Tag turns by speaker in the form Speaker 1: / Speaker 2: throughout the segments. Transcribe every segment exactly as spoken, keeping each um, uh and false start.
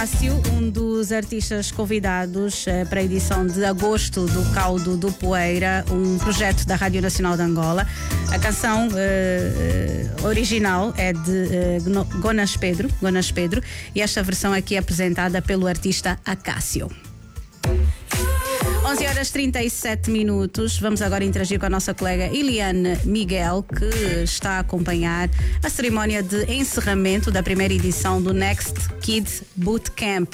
Speaker 1: Um dos artistas convidados eh, para a edição de agosto do Caldo do Poeira, um projeto da Rádio Nacional de Angola. A canção eh, eh, original é de eh, Gonas Pedro, Gonas Pedro, e esta versão aqui é apresentada pelo artista Acácio. onze horas e trinta e sete minutos. Vamos agora interagir com a nossa colega Eliane Miguel, que está a acompanhar a cerimónia de encerramento da primeira edição do Next Kids Bootcamp,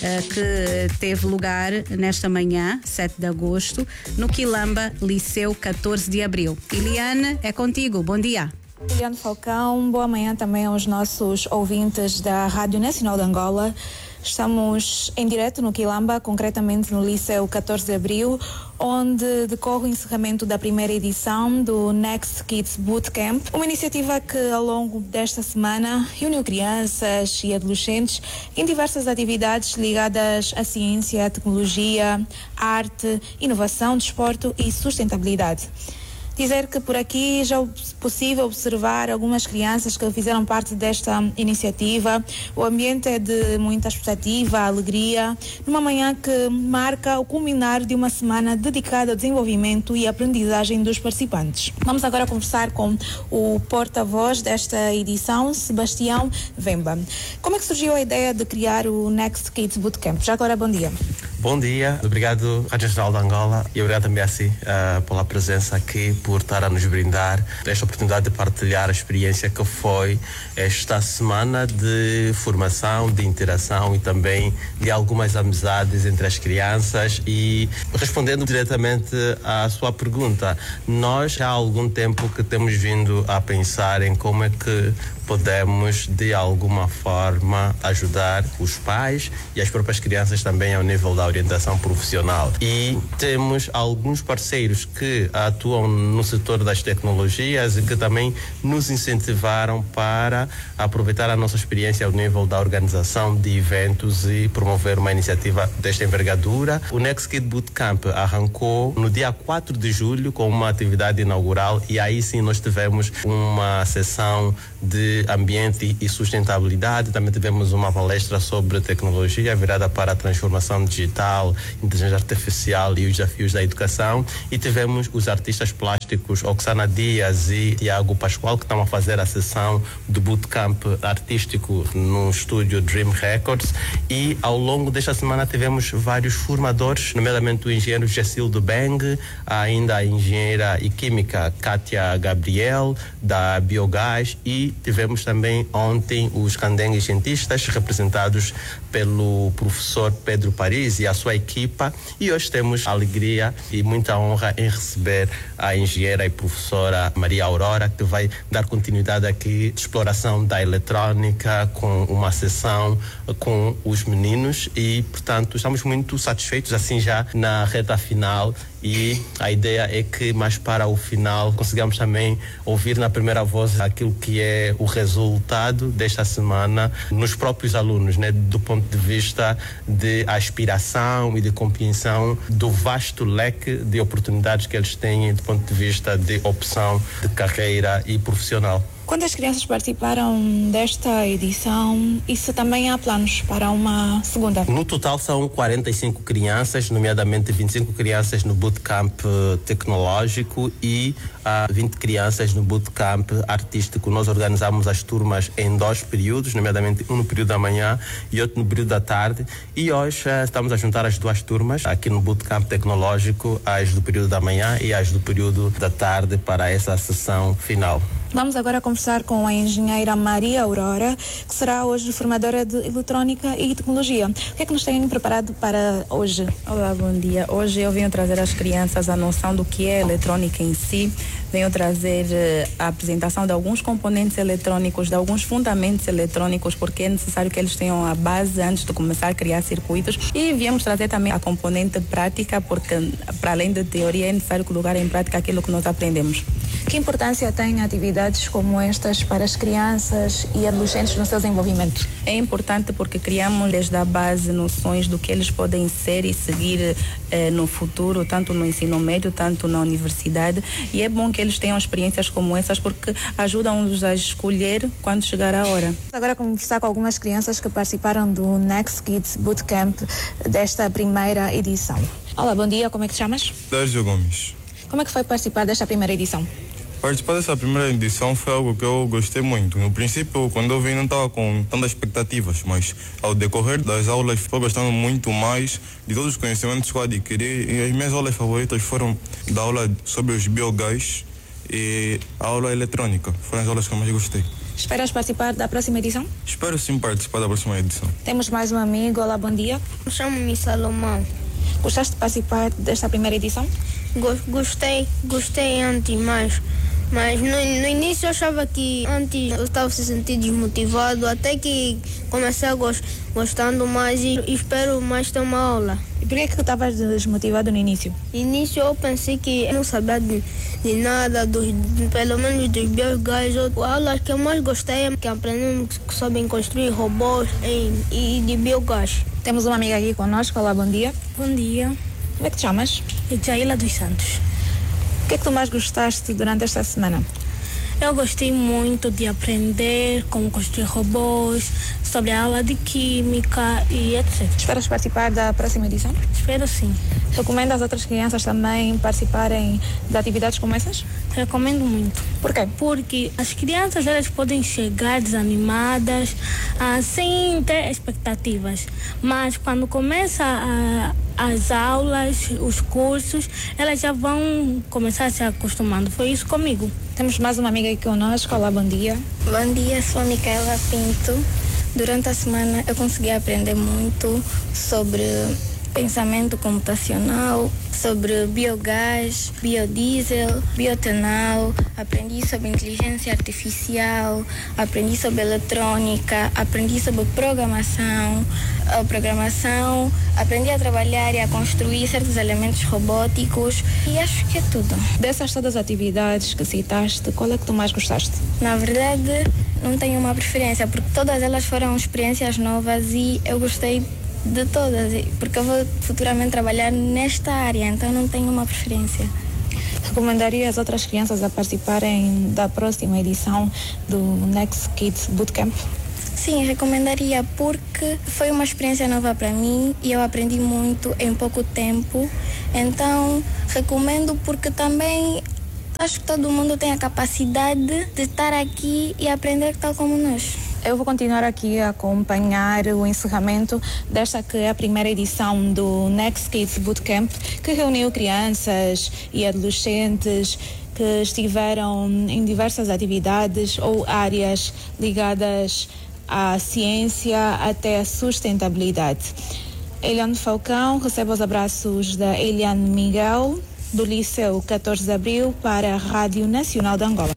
Speaker 1: que teve lugar nesta manhã, sete de agosto, no Quilamba, Liceu catorze de abril. Eliane, é contigo. Bom dia.
Speaker 2: Eliane Falcão, boa manhã também aos nossos ouvintes da Rádio Nacional de Angola. Estamos em direto no Quilamba, concretamente no Liceu catorze de abril, onde decorre o encerramento da primeira edição do Next Kids Bootcamp, uma iniciativa que ao longo desta semana reuniu crianças e adolescentes em diversas atividades ligadas à ciência, à tecnologia, arte, inovação, desporto e sustentabilidade. Dizer que por aqui já é possível observar algumas crianças que fizeram parte desta iniciativa. O ambiente é de muita expectativa, alegria, numa manhã que marca o culminar de uma semana dedicada ao desenvolvimento e aprendizagem dos participantes. Vamos agora conversar com o porta-voz desta edição, Sebastião Vemba. Como é que surgiu a ideia de criar o Next Kids Bootcamp? Já agora, bom dia.
Speaker 3: Bom dia, obrigado Rádio Nacional de Angola e obrigado também a si uh, pela presença aqui, por estar a nos brindar esta oportunidade de partilhar a experiência que foi esta semana de formação, de interação e também de algumas amizades entre as crianças. E respondendo diretamente à sua pergunta, nós já há algum tempo que temos vindo a pensar em como é que podemos de alguma forma ajudar os pais e as próprias crianças também ao nível da orientação profissional. E temos alguns parceiros que atuam no setor das tecnologias e que também nos incentivaram para aproveitar a nossa experiência ao nível da organização de eventos e promover uma iniciativa desta envergadura. O Next Kid Bootcamp arrancou no dia quatro de julho com uma atividade inaugural e aí sim nós tivemos uma sessão de ambiente e sustentabilidade. Também tivemos uma palestra sobre tecnologia virada para a transformação digital, inteligência artificial e os desafios da educação. E tivemos os artistas plásticos Oxana Dias e Tiago Pascoal, que estão a fazer a sessão do bootcamp artístico no estúdio Dream Records. E ao longo desta semana tivemos vários formadores, nomeadamente o engenheiro Gessildo Beng, ainda a engenheira e química Kátia Gabriel, da Biogás, e tivemos também ontem os candengues cientistas representados pelo professor Pedro Paris e a sua equipa, e hoje temos a alegria e muita honra em receber a engenheira e professora Maria Aurora, que vai dar continuidade aqui de exploração da eletrônica com uma sessão com os meninos e, portanto, estamos muito satisfeitos assim já na reta final. E a ideia é que mais para o final consigamos também ouvir na primeira voz aquilo que é o resultado desta semana nos próprios alunos, né, do ponto de vista de aspiração e de compreensão do vasto leque de oportunidades que eles têm do ponto de vista de opção de carreira e profissional.
Speaker 2: Quantas crianças participaram desta edição e se também há planos para uma segunda?
Speaker 3: No total são quarenta e cinco crianças, nomeadamente vinte e cinco crianças no bootcamp tecnológico e uh, vinte crianças no bootcamp artístico. Nós organizamos as turmas em dois períodos, nomeadamente um no período da manhã e outro no período da tarde. E hoje uh, estamos a juntar as duas turmas aqui no bootcamp tecnológico, as do período da manhã e as do período da tarde, para essa sessão final.
Speaker 2: Vamos agora conversar com a engenheira Maria Aurora, que será hoje formadora de eletrônica e tecnologia. O que é que nos têm preparado para hoje?
Speaker 4: Olá, bom dia. Hoje eu venho trazer às crianças a noção do que é eletrônica em si. Venho trazer a apresentação de alguns componentes eletrônicos, de alguns fundamentos eletrônicos, porque é necessário que eles tenham a base antes de começar a criar circuitos. E viemos trazer também a componente prática, porque para além da teoria é necessário colocar em prática aquilo que nós aprendemos.
Speaker 2: Que importância têm atividades como estas para as crianças e adolescentes no seu desenvolvimento?
Speaker 4: É importante porque criamos desde a base noções do que eles podem ser e seguir eh, no futuro, tanto no ensino médio, tanto na universidade. E é bom que eles tenham experiências como essas porque ajudam-nos a escolher quando chegar a hora.
Speaker 2: Agora conversar com algumas crianças que participaram do Next Kids Bootcamp desta primeira edição. Olá, bom dia, como é que te chamas?
Speaker 5: Sérgio Gomes.
Speaker 2: Como é que foi participar desta primeira edição?
Speaker 5: Participar dessa primeira edição foi algo que eu gostei muito. No princípio, quando eu vim, não estava com tantas expectativas, mas ao decorrer das aulas, estou gostando muito mais de todos os conhecimentos que eu adquiri. E as minhas aulas favoritas foram da aula sobre os biogás e a aula eletrônica. Foram as aulas que eu mais gostei.
Speaker 2: Esperas participar da próxima edição?
Speaker 5: Espero sim participar da próxima edição.
Speaker 2: Temos mais um amigo. Olá, bom dia.
Speaker 6: Chamo-me Salomão.
Speaker 2: Gostaste de participar desta primeira edição?
Speaker 6: Gostei, gostei antes, mas, mas no, no início eu achava que antes eu estava se sentindo desmotivado, até que comecei a gost, gostando mais e espero mais ter uma aula.
Speaker 2: E por que que estavas desmotivado no início?
Speaker 6: No início eu pensei que eu não sabia de, de nada, dos, de, pelo menos dos biogás. A aula que eu mais gostei é que aprendemos sobre construir robôs e, e de biogás.
Speaker 2: Temos uma amiga aqui conosco. Olá, bom dia.
Speaker 7: Bom dia.
Speaker 2: Como é que te chamas?
Speaker 7: É Jaila dos Santos.
Speaker 2: O que é que tu mais gostaste durante esta semana?
Speaker 7: Eu gostei muito de aprender como construir robôs, sobre a aula de química e etcétera.
Speaker 2: Esperas participar da próxima edição?
Speaker 7: Espero sim.
Speaker 2: Recomenda às outras crianças também participarem de atividades como essas?
Speaker 7: Recomendo muito.
Speaker 2: Por quê?
Speaker 7: Porque as crianças elas podem chegar desanimadas, ah, sem ter expectativas. Mas quando começa a, as aulas, os cursos, elas já vão começar a se acostumando. Foi isso comigo.
Speaker 2: Temos mais uma amiga aqui conosco. Olá, bom dia.
Speaker 8: Bom dia, sou a Micaela Pinto. Durante a semana eu consegui aprender muito sobre pensamento computacional, sobre biogás, biodiesel, bioetanol, aprendi sobre inteligência artificial, aprendi sobre eletrônica, aprendi sobre programação, a programação, aprendi a trabalhar e a construir certos elementos robóticos e acho que é tudo.
Speaker 2: Dessas todas as atividades que citaste, qual é que tu mais gostaste?
Speaker 8: Na verdade, não tenho uma preferência, porque todas elas foram experiências novas e eu gostei de todas, porque eu vou futuramente trabalhar nesta área, então não tenho uma preferência.
Speaker 2: Recomendaria as outras crianças a participarem da próxima edição do Next Kids Bootcamp?
Speaker 8: Sim, recomendaria, porque foi uma experiência nova para mim e eu aprendi muito em pouco tempo, então recomendo porque também acho que todo mundo tem a capacidade de estar aqui e aprender tal como nós.
Speaker 2: Eu vou continuar aqui a acompanhar o encerramento desta que é a primeira edição do Next Kids Bootcamp, que reuniu crianças e adolescentes que estiveram em diversas atividades ou áreas ligadas à ciência até a sustentabilidade. Eliane Falcão recebe os abraços da Eliane Miguel, do Liceu catorze de Abril, para a Rádio Nacional de Angola.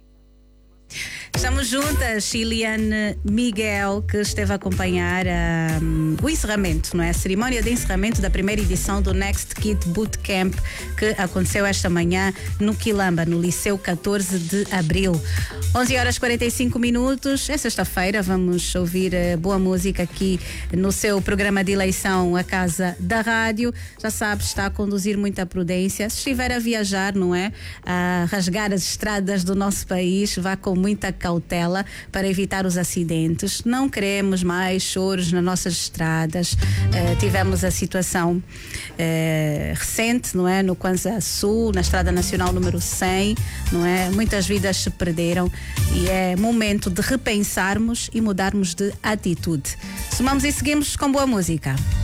Speaker 1: Estamos juntas, Eliane Miguel, que esteve a acompanhar um, o encerramento, não é? A cerimónia de encerramento da primeira edição do Next Kid Bootcamp, que aconteceu esta manhã no Quilamba, no Liceu catorze de Abril. onze horas e quarenta e cinco minutos, é sexta-feira, vamos ouvir uh, boa música aqui no seu programa de eleição, a Casa da Rádio. Já sabe, está a conduzir muita prudência. Se estiver a viajar, não é? A rasgar as estradas do nosso país, vá com muita cautela para evitar os acidentes. Não queremos mais choros nas nossas estradas. Uh, tivemos a situação uh, recente, não é? No Kwanza Sul, na Estrada Nacional número cem, não é? Muitas vidas se perderam e é momento de repensarmos e mudarmos de atitude. Somamos e seguimos com boa música.